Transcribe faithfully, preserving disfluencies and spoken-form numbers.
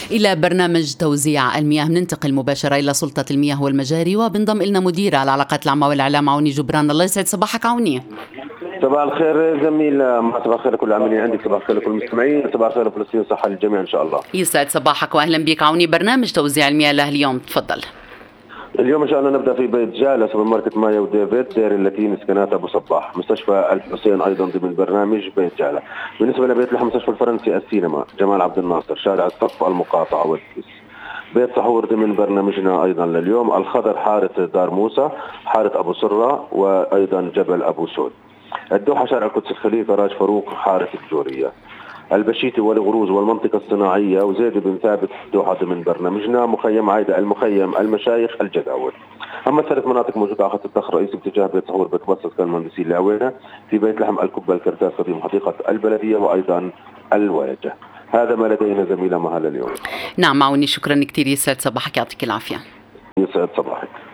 إلى برنامج توزيع المياه ننتقل مباشرة إلى سلطة المياه والمجاري، وبنضم إلنا مدير العلاقات العامة والإعلام عوني جبران. الله يسعد صباحك عوني. صباح الخير زميل، صباح الخير لكل العاملين عندك، صباح الخير لكل المستمعين، صباح الخير لفلسطين وصحة للجميع إن شاء الله. يسعد صباحك وأهلا بك عوني. برنامج توزيع المياه له اليوم، تفضل. اليوم إن شاء الله نبدأ في بيت جالة، سوبر ماركت مايا وديفيد، دير اللاتين، اسكنات أبو صباح، مستشفى الحسين أيضا ضمن برنامج بيت جالة. بالنسبة لبيت لحم مستشفى الفرنسي، السينما، جمال عبد الناصر، شارع الصف، المقاطعة والكيس. بيت سحور ضمن برنامجنا أيضا لليوم، الخضر، حارة دار موسى، حارة أبو سرة، وأيضا جبل أبو سود. الدوحة، شارع القدس الخليفة، راج فاروق، حارة الجورية. البشيتي والغروز والمنطقة الصناعية وزيد بن ثابت الدوحة ضمن برنامجنا. مخيم عايدة، المخيم، المشايخ، الجداول. أما الثلاث مناطق موجودة على خط الضخ الرئيسي باتجاه بيت سحور، بيت بصص، كان المهندسين العوينة، في بيت لحم الكبة، الكرتاس، قديم حديقة البلدية، وأيضا الوالجة. هذا ما لدينا زميلة مها اليوم. نعم عوني، شكرا كثير، يسعد صباحك، يعطيك العافية. يسعد صباحك.